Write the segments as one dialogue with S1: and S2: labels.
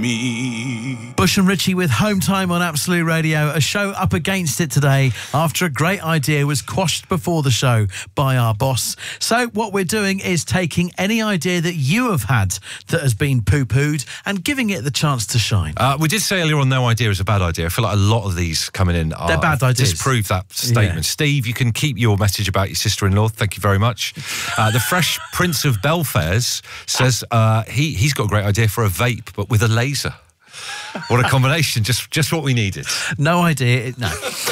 S1: me.
S2: Bush and Richie with Home Time on Absolute Radio. A show up against it today after a great idea was quashed before the show by our boss. So what we're doing is taking any idea that you have had that has been poo-pooed and giving it the chance to shine.
S3: We did say earlier on no idea is a bad idea. I feel like a lot of these coming in
S2: They're bad ideas.
S3: disprove that statement.
S2: Yeah.
S3: Steve, you can keep your message about your sister-in-law. Thank you very much. The Fresh Prince of Belfairs says he's got a great idea for a vape, but with a laser. What a combination. Just what we needed.
S2: No idea. No.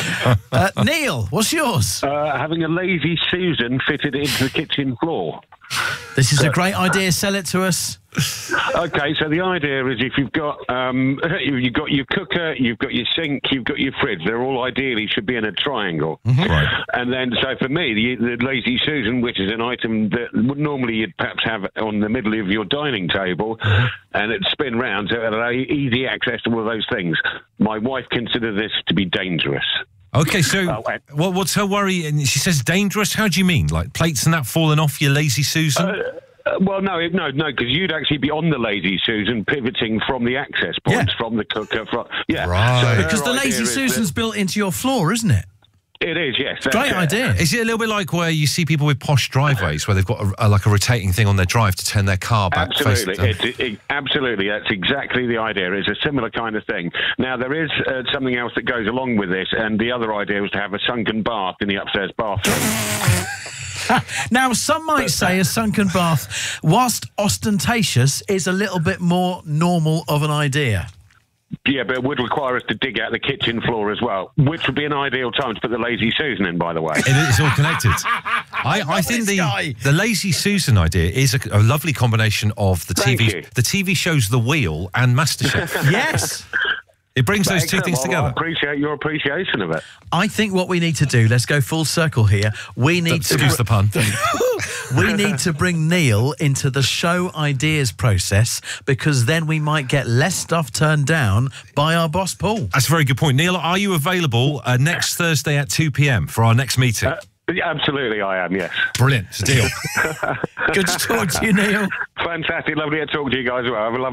S2: Neil, what's yours?
S4: Having a lazy Susan fitted into the kitchen floor.
S2: This is a great idea. Sell it to us.
S4: Okay, so the idea is if you've got your cooker, you've got your sink, you've got your fridge, they're all ideally should be in a triangle.
S3: Mm-hmm. Right.
S4: And then, so for me, the Lazy Susan, which is an item that would normally you'd perhaps have on the middle of your dining table, and it'd spin round, so it had easy access to all of those things. My wife considers this to be dangerous.
S3: Okay, so what's her worry? And she says dangerous. How do you mean? Like plates and that falling off your Lazy Susan?
S4: Well, no, because you'd actually be on the Lazy Susan, pivoting from the access points, from the cooker.
S3: Right.
S4: So
S2: because the Lazy Susan's built into your floor, isn't it?
S4: It is, yes.
S2: Great idea.
S3: Is it a little bit like where you see people with posh driveways where they've got a rotating thing on their drive to turn their car back?
S4: Absolutely. Absolutely. That's exactly the idea. It's a similar kind of thing. Now, there is something else that goes along with this, and the other idea was to have a sunken bath in the upstairs bathroom.
S2: Now, some might say a sunken bath, whilst ostentatious, is a little bit more normal of an idea.
S4: Yeah, but it would require us to dig out the kitchen floor as well, which would be an ideal time to put the Lazy Susan in, by the way.
S3: It's all connected. I think the Lazy Susan idea is a lovely combination of the TV shows The Wheel and MasterChef.
S2: Yes.
S3: It brings those two things together.
S4: I appreciate your appreciation of it.
S2: I think what we need to do, let's go full circle here. We need
S3: Excuse the pun.
S2: We need to bring Neil into the show ideas process, because then we might get less stuff turned down by our boss, Paul.
S3: That's a very good point. Neil, are you available next Thursday at 2 p.m. for our next meeting?
S4: Absolutely, I am, yes.
S3: Brilliant. It's a deal.
S2: Good to talk to you, Neil.
S4: Fantastic. Lovely to talk to you guys. Have a lovely